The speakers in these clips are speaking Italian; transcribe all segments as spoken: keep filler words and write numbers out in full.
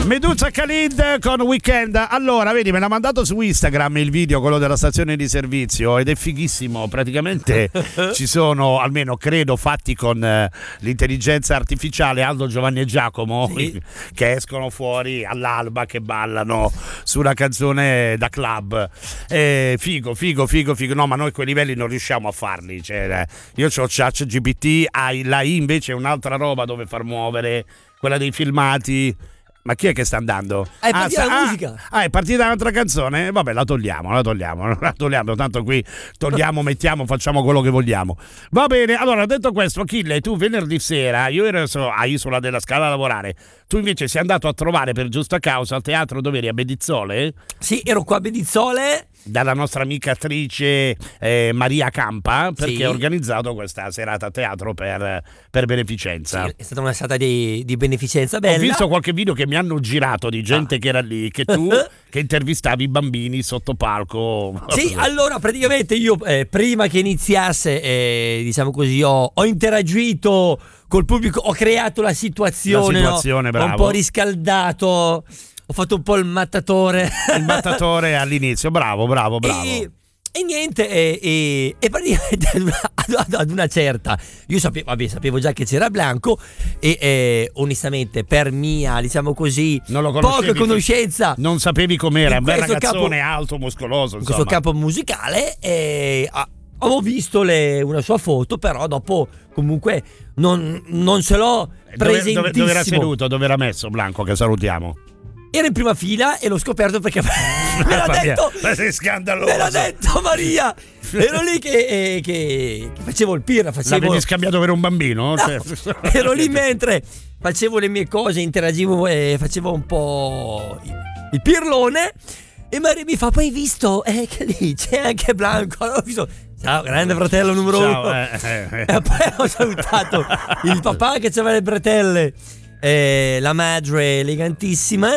Medusa Khalid con Weekend. Allora, vedi, me l'ha mandato su Instagram il video, quello della stazione di servizio, ed è fighissimo. Praticamente ci sono, almeno credo, fatti con eh, l'intelligenza artificiale, Aldo, Giovanni e Giacomo, sì, che escono fuori all'alba, che ballano su una canzone da club. Eh, figo, figo, figo, figo. No, ma noi quei livelli non riusciamo a farli. Cioè, io ho ChatGPT, hai la I invece è un'altra roba dove far muovere, quella dei filmati. Ma chi è che sta andando? È partita ah, la ah, musica. Ah, è partita un'altra canzone? Vabbè, la togliamo, la togliamo, la togliamo. Tanto qui togliamo, mettiamo, facciamo quello che vogliamo. Va bene, allora, detto questo, Achille, tu venerdì sera, io ero a Isola della Scala a lavorare, tu invece sei andato a trovare per giusta causa al teatro dove eri, a Bedizzole? Sì, ero qua a Bedizzole. Dalla nostra amica attrice eh, Maria Campa, perché sì, ha organizzato questa serata a teatro per, per beneficenza. Sì, è stata una serata di, di beneficenza bella. Ho visto qualche video che mi hanno girato di gente ah. che era lì, che tu che intervistavi i bambini sotto palco. Sì, allora praticamente io eh, prima che iniziasse, eh, diciamo così, ho, ho interagito col pubblico, ho creato la situazione, la situazione, no? bravo. Ho un po' riscaldato. Ho fatto un po' il mattatore. Il mattatore all'inizio, bravo, bravo, bravo. E, e niente, e, e, e praticamente ad una, ad, ad una certa, io sapevo, vabbè, sapevo già che c'era Blanco e eh, onestamente per mia, diciamo così, non lo poca conoscenza, non sapevi com'era, un bel ragazzone capo, alto, muscoloso, in questo capo musicale, e ah, avevo visto le, una sua foto, però dopo comunque non, non ce l'ho presentissimo. Dove, dove, dove era seduto, dove era messo Blanco, che salutiamo? Era in prima fila e l'ho scoperto perché me l'ha detto. Ma sei scandaloso. Me l'ha detto Maria. Ero lì che, eh, che, che facevo il pirla. Facevo... L'avevi scambiato per un bambino? No, cioè... Ero lì mentre facevo le mie cose, interagivo e facevo un po' il pirlone. E Maria mi fa: poi hai visto? Eh, che lì c'è anche Blanco. Allora ho visto. Ciao, grande fratello numero Ciao, uno. Eh, eh, eh. E poi ho salutato il papà che aveva le bretelle. Eh, la madre elegantissima,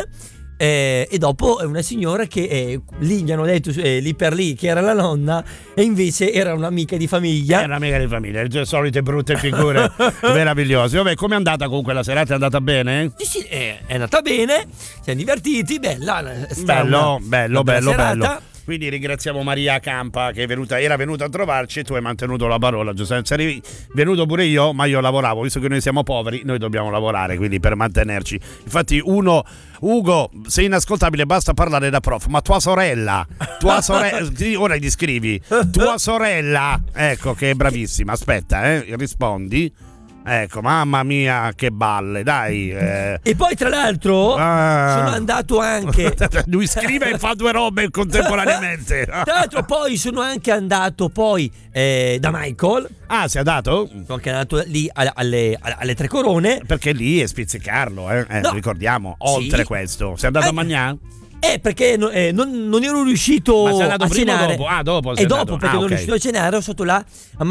eh, e dopo una signora che eh, lì gli hanno detto eh, lì per lì che era la nonna e invece era un'amica di famiglia. Era un'amica di famiglia, le solite brutte figure meravigliose. Vabbè, com'è andata comunque la serata? È andata bene? Sì, sì, è, è andata bene, siamo divertiti, bella, bello, una, bello, una bello, serata. bello. Quindi ringraziamo Maria Campa che è venuta, era venuta a trovarci e tu hai mantenuto la parola, Giuseppe. Sarei venuto pure io, ma io lavoravo, visto che noi siamo poveri, noi dobbiamo lavorare, quindi per mantenerci. Infatti uno, Ugo, sei inascoltabile, basta parlare da prof, ma tua sorella, tua sorella, ora gli scrivi, tua sorella, ecco che è bravissima, aspetta, eh, rispondi. Ecco, mamma mia, che balle, dai. Eh. E poi, tra l'altro, ah. sono andato anche. Lui scrive e fa due robe contemporaneamente. Tra l'altro, poi sono anche andato poi eh, da Michael. Ah, sei andato? Sono anche andato lì alle, alle, alle Tre Corone. Perché lì è spizzicarlo, eh? Eh, no. ricordiamo. Oltre sì. questo, sei andato eh. a mangiare? Eh, perché eh, non, non ero riuscito Ma sei andato a prima cenare. O dopo? Ah, dopo. E dopo, andato. perché ah, non okay. riuscito a cenare, ero stato là a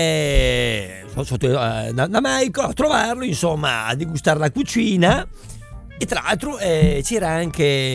mangiare sotto, uh, da, da Michael, a trovarlo, insomma, a degustare la cucina. E tra l'altro eh, c'era anche